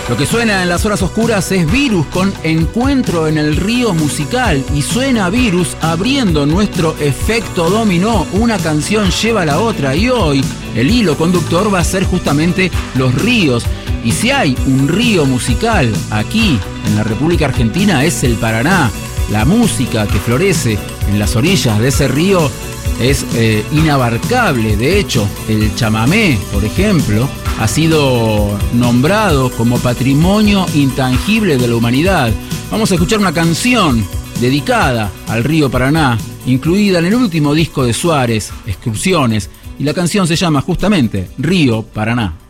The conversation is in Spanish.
Lo que suena en las horas oscuras es Virus con Encuentro en el Río Musical, y suena Virus abriendo nuestro efecto dominó. Una canción lleva a la otra y hoy el hilo conductor va a ser justamente los ríos. Y si hay un río musical aquí en la República Argentina es el Paraná. La música que florece en las orillas de ese río es inabarcable. De hecho, el chamamé, por ejemplo, ha sido nombrado como patrimonio intangible de la humanidad. Vamos a escuchar una canción dedicada al río Paraná, incluida en el último disco de Suárez, Excursiones, y la canción se llama justamente Río Paraná.